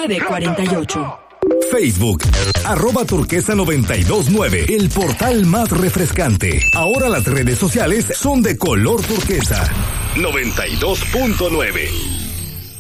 948. Facebook, @turquesa929, el portal más refrescante. Ahora las redes sociales son de color turquesa. 92.9.